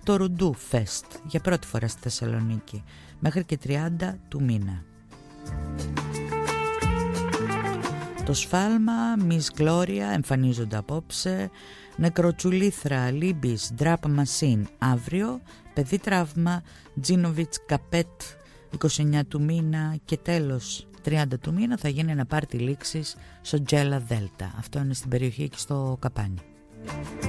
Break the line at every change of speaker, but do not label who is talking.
το Ρουντού Fest για πρώτη φορά στη Θεσσαλονίκη μέχρι και 30 του μήνα. Το Σφάλμα, Miss Gloria εμφανίζονται απόψε, Νεκροτσουλήθρα, Λίμπης, Drap Machine αύριο, Παιδί Τραύμα, Τζίνοβιτς Καπέτ 29 του μήνα και τέλος 30 του μήνα θα γίνει ένα πάρτι λήξης στο Τζέλα Δέλτα. Αυτό είναι στην περιοχή εκεί στο Καπάνι.